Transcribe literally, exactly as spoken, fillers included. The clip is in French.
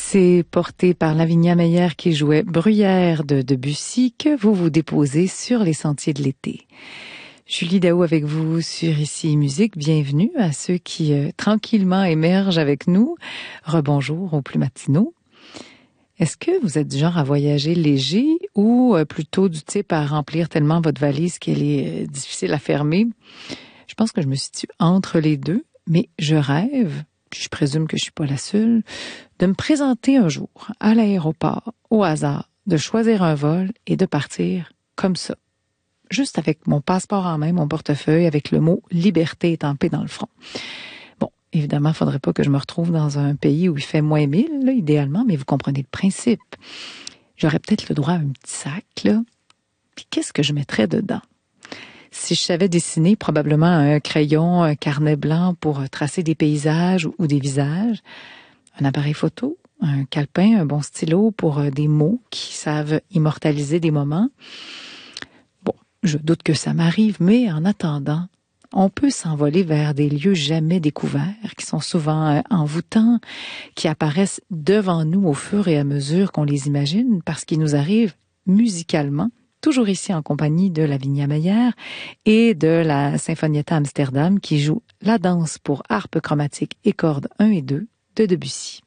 C'est porté par Lavinia Meyer qui jouait Bruyère de Debussy que vous vous déposez sur les sentiers de l'été. Julie Daou avec vous sur Ici Musique. Bienvenue à ceux qui euh, tranquillement émergent avec nous. Rebonjour aux plus matinaux. Est-ce que vous êtes du genre à voyager léger ou euh, plutôt du type à remplir tellement votre valise qu'elle est euh, difficile à fermer? Je pense que je me situe entre les deux, mais je rêve, puis je présume que je suis pas la seule, de me présenter un jour à l'aéroport, au hasard, de choisir un vol et de partir comme ça. Juste avec mon passeport en main, mon portefeuille, avec le mot « liberté » étampé dans le front. Bon, évidemment, il ne faudrait pas que je me retrouve dans un pays où il fait moins mille, là, idéalement, mais vous comprenez le principe. J'aurais peut-être le droit à un petit sac, là. Puis qu'est-ce que je mettrais dedans? Si je savais dessiner, probablement un crayon, un carnet blanc pour tracer des paysages ou des visages, un appareil photo, un calepin, un bon stylo pour des mots qui savent immortaliser des moments. Bon, je doute que ça m'arrive, mais en attendant, on peut s'envoler vers des lieux jamais découverts, qui sont souvent envoûtants, qui apparaissent devant nous au fur et à mesure qu'on les imagine, parce qu'ils nous arrivent musicalement, toujours ici en compagnie de Lavinia Meyer et de la Sinfonietta Amsterdam qui joue la danse pour harpe chromatique et cordes un et deux de Debussy.